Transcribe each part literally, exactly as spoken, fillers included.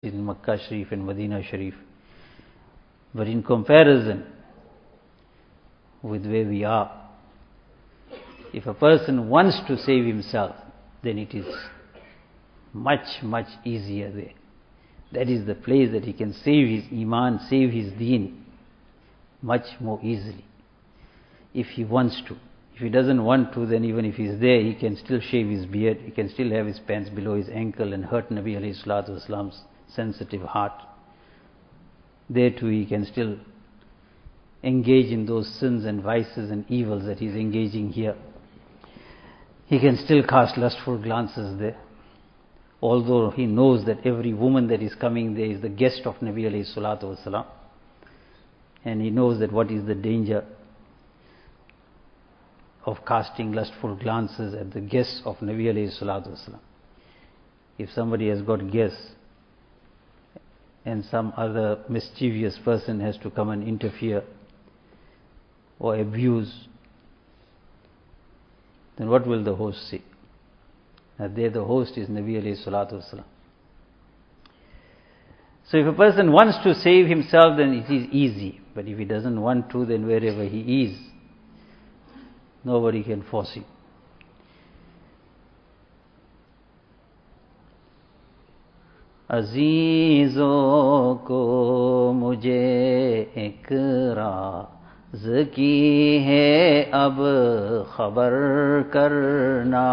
in Makkah Sharif and Medina Sharif. But in comparison with where we are, if a person wants to save himself, then it is much, much easier there. That is the place that he can save his iman, save his deen much more easily, if he wants to. If he doesn't want to, then even if he's there, he can still shave his beard, he can still have his pants below his ankle and hurt Nabi alayhi salatu wasalam's sensitive heart. There too he can still engage in those sins and vices and evils that he's engaging here. He can still cast lustful glances there, although he knows that every woman that is coming there is the guest of Nabi alayhi salatu wasalam, and he knows that what is the danger of casting lustful glances at the guests of Nabi alayhi salatu wasalam. If somebody has got guests and some other mischievous person has to come and interfere or abuse, then what will the host say? That there the host is Nabi alayhi salatu wasalam. So if a person wants to save himself, then it is easy. But if he doesn't want to, then wherever he is, nobody can force him. अज़ीज़ों को मुझे एक राज़ की है अब खबर करना.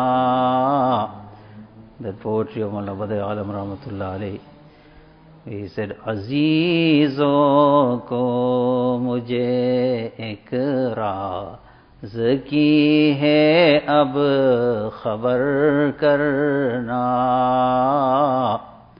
That poetry of Mawlana Badr Alam Rahmatullah alayhi. He said, अज़ीज़ों को मुझे एक राज़ की है अब खबर करना.